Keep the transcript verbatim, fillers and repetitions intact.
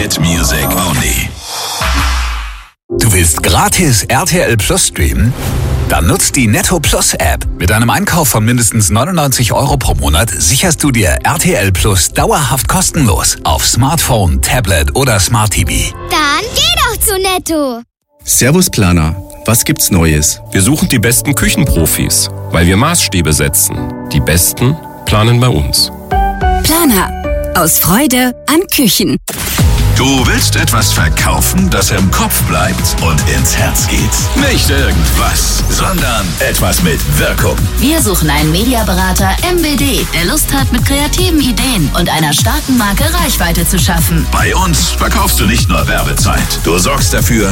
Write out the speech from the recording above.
Hit music only. Du willst gratis R T L Plus streamen? Dann nutzt die Netto Plus App. Mit einem Einkauf von mindestens neunundneunzig Euro pro Monat sicherst du dir R T L Plus dauerhaft kostenlos auf Smartphone, Tablet oder Smart T V. Dann geh doch zu Netto. Servus Planer, was gibt's Neues? Wir suchen die besten Küchenprofis, weil wir Maßstäbe setzen. Die Besten planen bei uns. Planer. Aus Freude an Küchen. Du willst etwas verkaufen, das im Kopf bleibt und ins Herz geht. Nicht irgendwas, sondern etwas mit Wirkung. Wir suchen einen Mediaberater M B D, der Lust hat, mit kreativen Ideen und einer starken Marke Reichweite zu schaffen. Bei uns verkaufst du nicht nur Werbezeit. Du sorgst dafür,